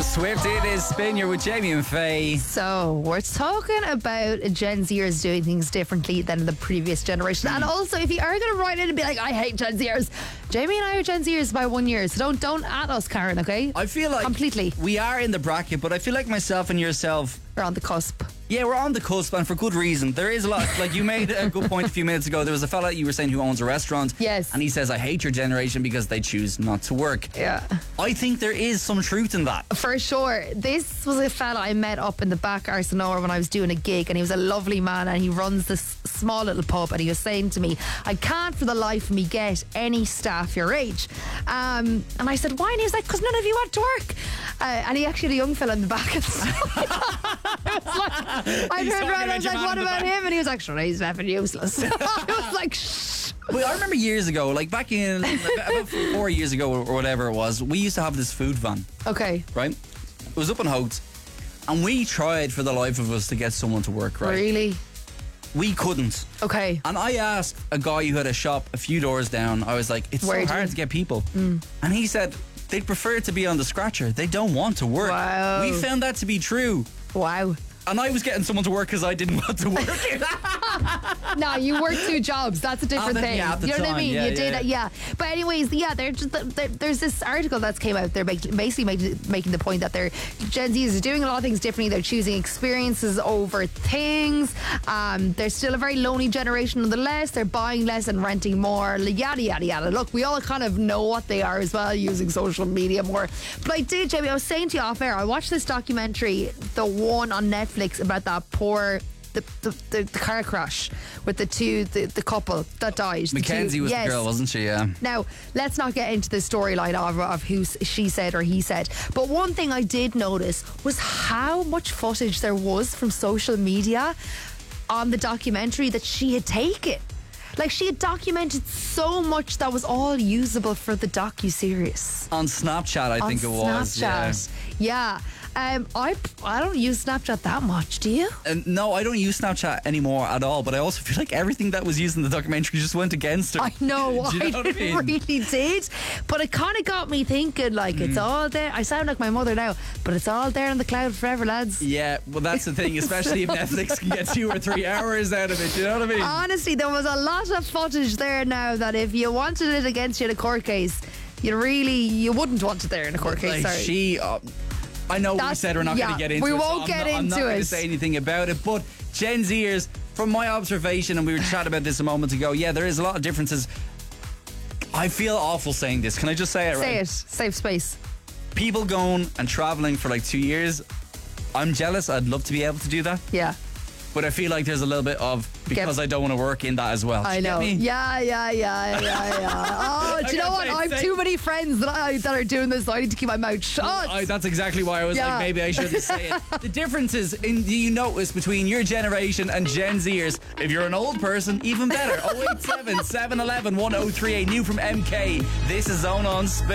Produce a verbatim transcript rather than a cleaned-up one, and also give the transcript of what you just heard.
Swift, it is Spin. You're with Jamie and Faye. So, we're talking about Gen Zers doing things differently than the previous generation. And also, if you are going to write in and be like, I hate Gen Zers, Jamie and I are Gen Zers by one year. So don't, don't at us, Karen, okay? I feel like Completely. we are in the bracket, but I feel like myself and yourself, We're on the cusp. yeah, we're on the cusp, and for good reason. There is a lot, like you made a good point a few minutes ago. There was a fella you were saying who owns a restaurant. Yes. And he says, I hate your generation because they choose not to work. Yeah. I think there is some truth in that. For sure. This was a fella I met up in the back Arsenal when I was doing a gig, and he was a lovely man, and he runs this small little pub, and he was saying to me, I can't for the life of me get any staff your age. Um, and I said, why? And he was like, because none of you want to work. Uh, and he actually had a young fella in the back. I was like, I He's turned talking around and I about was your like, man what in the about back. him? And he was like, sure, he's effing useless. I was like, shh. Well, I remember years ago, like back in about four years ago or whatever it was, we used to have this food van, Okay. right? It was up in Houghton, and we tried for the life of us to get someone to work, right? Really? We couldn't. Okay. And I asked a guy who had a shop a few doors down, I was like, it's Where so do hard you- to get people. And he said, they'd prefer to be on the scratcher. They don't want to work. Wow. We found that to be true. Wow. And I was getting someone to work because I didn't want to work. No, you work two jobs. That's a different At the- thing. yeah, at the you know what I time, mean? yeah, you did yeah. it, yeah. But anyways, yeah, they're just, they're, there's this article that's came out. They're make- basically making, making the point that they're Gen Z is doing a lot of things differently. They're choosing experiences over things. Um, they're still a very lonely generation nonetheless. They're buying less and renting more. Yada yada yada. Look, we all kind of know what they are as well, using social media more. But I did, Jamie. I was saying to you off air. I watched this documentary, the one on Netflix about that poor. The, the, the, the car crash with the two the, the couple that died. The Mackenzie two- was yes. the girl, wasn't she? Yeah. Now, let's not get into the storyline of, of who s- she said or he said. But one thing I did notice was how much footage there was from social media on the documentary that she had taken. Like, she had documented so much that was all usable for the docu-series. On Snapchat, I On think it was. Yeah. Snapchat. Yeah. Um, I, I don't use Snapchat that much, do you? And no, I don't use Snapchat anymore at all, but I also feel like everything that was used in the documentary just went against her. I know, Do you know I what I mean? really did. But it kind of got me thinking, like, Mm. it's all there. I sound like my mother now, but it's all there in the cloud forever, lads. Yeah, well, that's the thing, especially if Netflix can get two or three hours out of it, you know what I mean? Honestly, there was a lot of footage there now that if you wanted it against you in a court case, you really, you wouldn't want it there in a court case, like sorry. she, uh, I know we That's- said we're not yeah, going to get into we it. so won't I'm get not, I'm not into going it. to say anything about it, but Gen Zers, from my observation, and we were chatting about this a moment ago, yeah, there is a lot of differences. I feel awful saying this. Can I just say it? Say right? it, safe space. People going and traveling for like two years, I'm jealous. I'd love to be able to do that. Yeah, But I feel like there's a little bit of because Get- I don't want to work in that as well. Do I you get know. me? Yeah, yeah, yeah, yeah, yeah. Oh, do you know I what? can't I've say- too many friends that I that are doing this. So I need to keep my mouth shut. I, that's exactly why I was Yeah. like, maybe I shouldn't say it. The differences in do you notice between your generation and Gen Zers? If you're an old person, even better. oh eight seven, seven one one, one oh three eight. New from M K. This is Zone on Spin.